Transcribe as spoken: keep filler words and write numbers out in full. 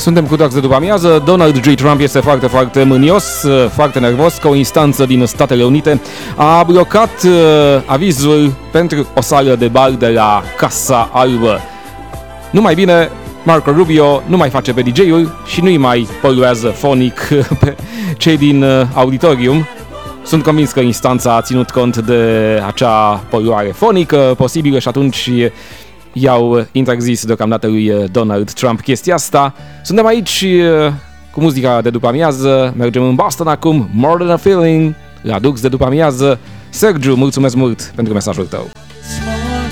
Suntem cu Dux de după amiază. Donald J. Trump este foarte, foarte mânios, foarte nervos că o instanță din Statele Unite a blocat uh, avizul pentru o sală de bar de la Casa Albă. Nu mai bine, Marco Rubio nu mai face pe D J-ul și nu-i mai poluează fonic pe cei din uh, auditorium. Sunt convins că instanța a ținut cont de acea poluare fonică posibilă și atunci i-au interzis deocamdată lui Donald Trump chestia asta. Suntem aici cu muzica de după amiază, mergem în Boston acum, More Than a Feeling, la Dux de după amiază. Sergiu, mulțumesc mult pentru mesajul tău.